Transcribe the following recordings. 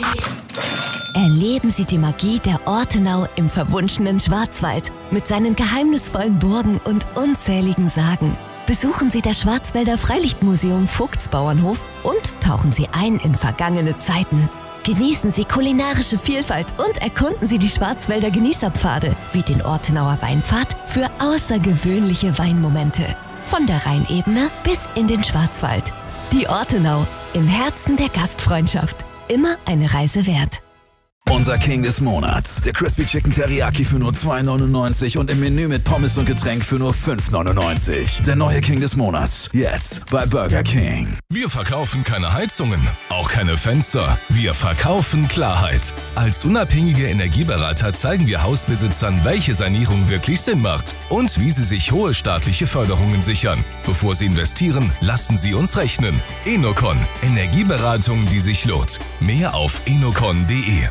Erleben Sie die Magie der Ortenau im verwunschenen Schwarzwald mit seinen geheimnisvollen Burgen und unzähligen Sagen. Besuchen Sie das Schwarzwälder Freilichtmuseum Vogtsbauernhof und tauchen Sie ein in vergangene Zeiten. Genießen Sie kulinarische Vielfalt und erkunden Sie die Schwarzwälder Genießerpfade wie den Ortenauer Weinpfad für außergewöhnliche Weinmomente. Von der Rheinebene bis in den Schwarzwald. Die Ortenau, im Herzen der Gastfreundschaft. Immer eine Reise wert. Unser King des Monats. Der Crispy Chicken Teriyaki für nur $2,99 und im Menü mit Pommes und Getränk für nur $5,99. Der neue King des Monats. Jetzt bei Burger King. Wir verkaufen keine Heizungen, auch keine Fenster. Wir verkaufen Klarheit. Als unabhängige Energieberater zeigen wir Hausbesitzern, welche Sanierung wirklich Sinn macht und wie sie sich hohe staatliche Förderungen sichern. Bevor sie investieren, lassen sie uns rechnen. Enocon. Energieberatung, die sich lohnt. Mehr auf enocon.de.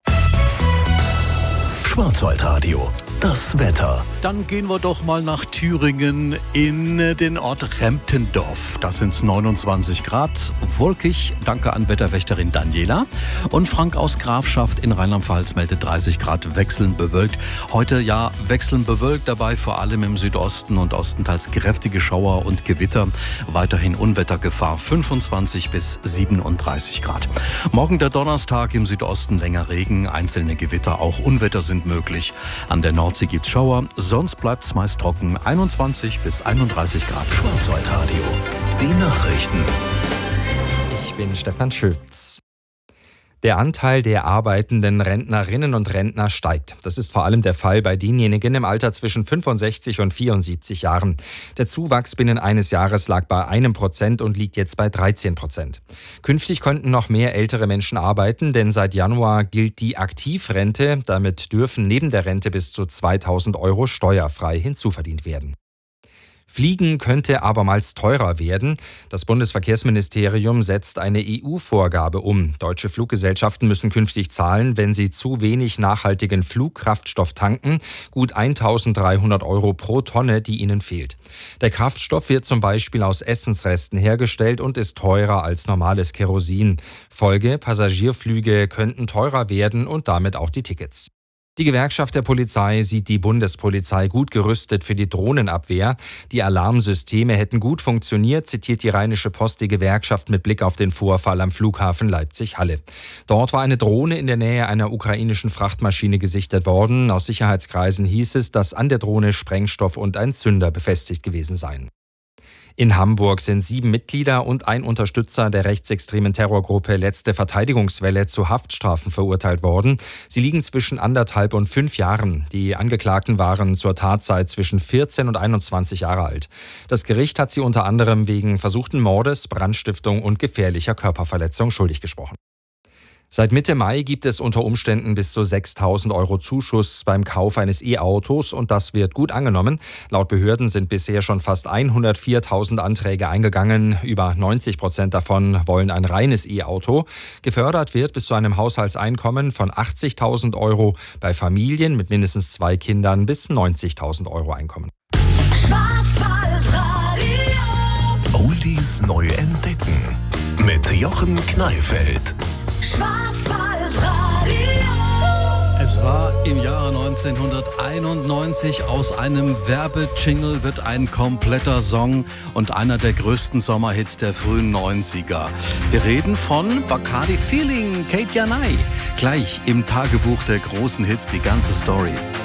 Schwarzwaldradio, das Wetter. Dann gehen wir doch mal nach Thüringen in den Ort Remptendorf. Da sind es 29 Grad, wolkig, danke an Wetterwächterin Daniela. Und Frank aus Grafschaft in Rheinland-Pfalz meldet 30 Grad, wechselnd bewölkt. Heute ja wechselnd bewölkt, dabei vor allem im Südosten und Osten teils kräftige Schauer und Gewitter. Weiterhin Unwettergefahr, 25 bis 37 Grad. Morgen der Donnerstag, im Südosten länger Regen, einzelne Gewitter, auch Unwetter sind möglich. An der Nordsee gibt's Schauer, sonst bleibt's meist trocken, 21 bis 31 Grad. Schwarzwaldradio, die Nachrichten. Ich bin Stefan Schütz. Der Anteil der arbeitenden Rentnerinnen und Rentner steigt. Das ist vor allem der Fall bei denjenigen im Alter zwischen 65 und 74 Jahren. Der Zuwachs binnen eines Jahres lag bei 1% und liegt jetzt bei 13%. Künftig könnten noch mehr ältere Menschen arbeiten, denn seit Januar gilt die Aktivrente. Damit dürfen neben der Rente bis zu 2.000 € steuerfrei hinzuverdient werden. Fliegen könnte abermals teurer werden. Das Bundesverkehrsministerium setzt eine EU-Vorgabe um. Deutsche Fluggesellschaften müssen künftig zahlen, wenn sie zu wenig nachhaltigen Flugkraftstoff tanken. Gut 1.300 € pro Tonne, die ihnen fehlt. Der Kraftstoff wird zum Beispiel aus Essensresten hergestellt und ist teurer als normales Kerosin. Folge: Passagierflüge könnten teurer werden und damit auch die Tickets. Die Gewerkschaft der Polizei sieht die Bundespolizei gut gerüstet für die Drohnenabwehr. Die Alarmsysteme hätten gut funktioniert, zitiert die Rheinische Post die Gewerkschaft mit Blick auf den Vorfall am Flughafen Leipzig-Halle. Dort war eine Drohne in der Nähe einer ukrainischen Frachtmaschine gesichtet worden. Aus Sicherheitskreisen hieß es, dass an der Drohne Sprengstoff und ein Zünder befestigt gewesen seien. In Hamburg sind 7 Mitglieder und ein Unterstützer der rechtsextremen Terrorgruppe Letzte Verteidigungswelle zu Haftstrafen verurteilt worden. Sie liegen zwischen 1,5 und 5 Jahren. Die Angeklagten waren zur Tatzeit zwischen 14 und 21 Jahre alt. Das Gericht hat sie unter anderem wegen versuchten Mordes, Brandstiftung und gefährlicher Körperverletzung schuldig gesprochen. Seit Mitte Mai gibt es unter Umständen bis zu 6.000 € Zuschuss beim Kauf eines E-Autos und das wird gut angenommen. Laut Behörden sind bisher schon fast 104.000 Anträge eingegangen. Über 90% davon wollen ein reines E-Auto. Gefördert wird bis zu einem Haushaltseinkommen von 80.000 €, bei Familien mit mindestens 2 Kindern bis 90.000 € Einkommen. Oldies neu entdecken mit Jochen Kneifeld. Es war im Jahre 1991. Aus einem Werbejingle wird ein kompletter Song und einer der größten Sommerhits der frühen 90er. Wir reden von Bacardi Feeling, Kate Janai. Gleich im Tagebuch der großen Hits die ganze Story.